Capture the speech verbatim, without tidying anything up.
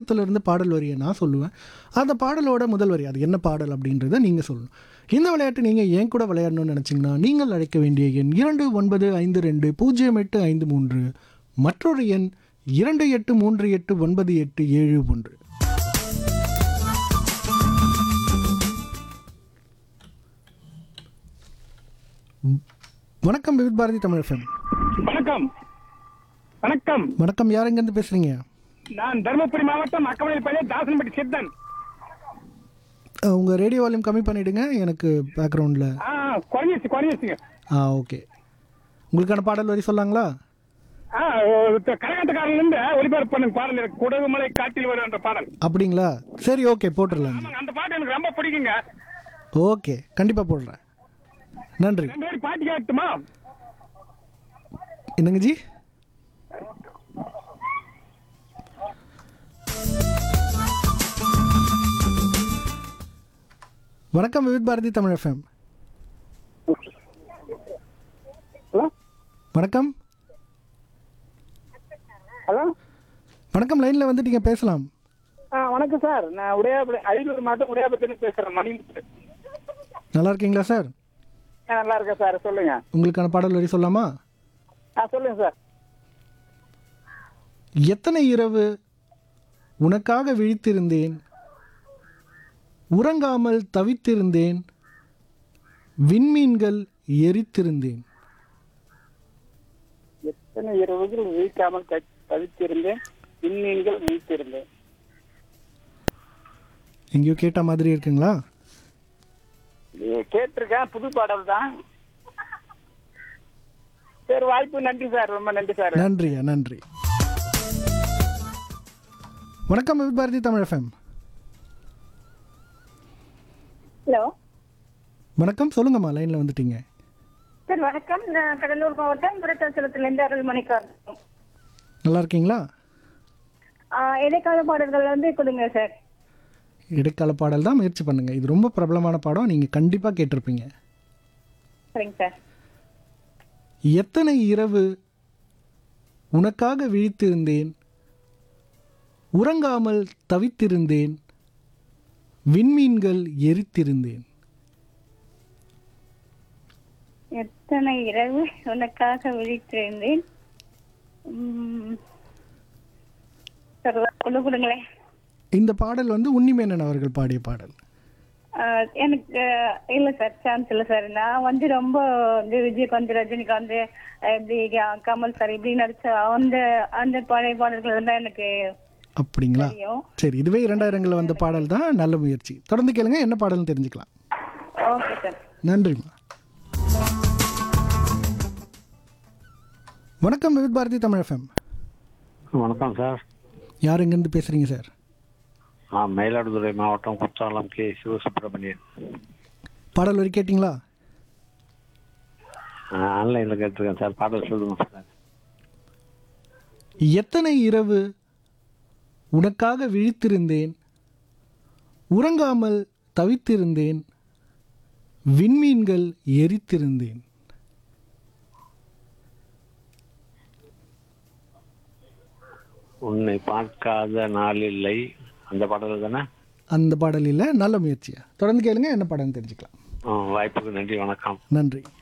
படத்துலேருந்து பாடல் வரியை நான் சொல்லுவேன். அந்த பாடலோட முதல் வரி அது என்ன பாடல் அப்படின்றத நீங்கள் சொல்லணும். இந்த விளையாட்டு நீங்கள் ஏன் கூட விளையாடணும்னு நினச்சிங்கன்னா நீங்கள் அழைக்க வேண்டிய எண் இரண்டு ஒன்பது ஐந்து ரெண்டு பூஜ்ஜியம் எட்டு ஐந்து மூன்று, மற்றொரு எண் இரண்டு எட்டு மூன்று எட்டு ஒன்பது எட்டு ஏழு ஒன்று. வணக்கம் விவித் பாரதி தமிழ் எஃப்எம். வணக்கம் வணக்கம் வணக்கம், யார் எங்கேருந்து பேசுகிறீங்க? நான் தருமபுரி மாவட்டம் அக்கமலைப்பள்ளி தாசன்பட்டி சித்தன். உங்கள் ரேடியோ வால்யூம் கம்மி பண்ணிவிடுங்க, எனக்கு பேக்ரவுண்டில். ஆ குறைஞ்சிச்சு குறைஞ்சிச்சுங்க. ஆ ஓகே, உங்களுக்கான பாடல் வரி சொல்லாங்களா? ஆ கரகாட்டக்காரன்லேருந்து ஒளிபரப்பு பண்ணுங்க பாடல். எனக்கு குடகுமலை காட்டில் வரும் என்ற பாடல். அப்படிங்களா? சரி, ஓகே, போட்டுடலாங்க. ஆமாங்க, அந்த பாட்டு எனக்கு ரொம்ப பிடிக்குங்க. ஓகே, கண்டிப்பாக போடுறேன். நன்றி. ரெண்டு பேரும் பாட்டு கேட்கட்டுமா? என்னங்க ஜி? வணக்கம் விவித் பாரதி தமிழ் எஃப்எம். ஹலோ வணக்கம். ஹலோ வணக்கம், லைனில் வந்துட்டீங்க, பேசலாம். ஆ வணக்கம் சார், நான் உடையாபுரம் அரியலூர் மாவட்டம் உடையாபுரத்துலேருந்து பேசுகிறேன். மணிமுத்து. நல்லா இருக்கீங்களா சார்? ஆ நல்லா இருக்கேன் சார், சொல்லுங்க. உங்களுக்கான பாடல் வரி சொல்லாமா? ஆ சொல்லுங்க சார். எத்தனை இரவு உனக்காக விழித்திருந்தேன், உறங்காமல் தவித்திருந்தேன், விண்மீன்கள் எரித்திருந்தேன். எத்தனை இரவுகள் வீழ்க்காமல் தவித்திருந்தேன், விண்மீன்கள் வீழ்த்திருந்தேன். எங்கேயோ கேட்ட மாதிரி இருக்குங்களா? கேட்டிருக்கேன், புது பாடல் தான். சரி, வாய்ப்பு நன்றி சார், ரொம்ப நன்றி சார். நன்றியா, நன்றி. வணக்கம் விவித் பாரதி தமிழ் எஃப்எம். ஹலோ வணக்கம், சொல்லுங்கம்மா, லைனில் வந்துட்டீங்க. சார் வணக்கம், நான் கடலூர் மாவட்டம் விருத்தாச்சலத்திலிருந்து அருள்மணிக்கார். நல்லா இருக்கீங்களா? இடைக்கால பாடல்கள் வந்து கொடுங்க சார். இடைக்கால பாடல் தான் முயற்சி பண்ணுங்க, இது ரொம்ப பிரபலமான பாடம், நீங்கள் கண்டிப்பாக கேட்டிருப்பீங்க. சரிங்க சார். எத்தனை இரவு உனக்காக விழித்திருந்தேன், உறங்காமல் தவித்திருந்தேன், விண்மீன்கள் எரித்திருந்தேன். எத்தனை இரவு உனக்காக விழித்திருந்தேன். கொண்டு கொடுங்களேன். இந்த பாடல் வந்து உன்னிமேனன் அவர்கள் பாடிய பாடல். எனக்கு இல்லை சார், சான்ஸ் இல்லை சார். நான் வந்து ரொம்ப வந்து விஜயகாந்த், ரஜினிகாந்த், இப்படி கமல் சார் இப்படி நடிச்ச அந்த அந்த பழைய பாடல்கள் தான் எனக்கு. அப்படிங்களா? சரி, இதுவே இரண்டாயிரங்களில் வந்த பாடல் தான். நல்ல முயற்சி, தொடர்ந்து கேளுங்க, என்ன பாடல்னு தெரிஞ்சுக்கலாம். ஓகே சார், நன்றிம்மா. வணக்கம் விவித் பாரதி தமிழ் எஃப்எம். வணக்கம் சார், யார் எங்கேருந்து பேசுகிறீங்க சார்? ஆ மயிலாடுதுறை மாவட்டம் குற்றாலம் கே சிவசுப்பிரமணியன். பாடல் வரி கேட்டிங்களா? ஆன்லைனில் கேட்டிருக்கேன் சார், பாடல் சொல்லுங்க சார். எத்தனை இரவு உனக்காக விழித்திருந்தேன், உறங்காமல் தவித்திருந்தேன், விண்மீன்கள் எரித்திருந்தேன். உன்னை பார்க்காத நாளில்லை, அந்த பாடல் தானே? அந்த பாடல் இல்லை, நல்ல முயற்சியா. தொடர்ந்து கேளுங்க, என்ன பாடல்னு தெரிஞ்சுக்கலாம். வாய்ப்புக்கு நன்றி, வணக்கம். நன்றி.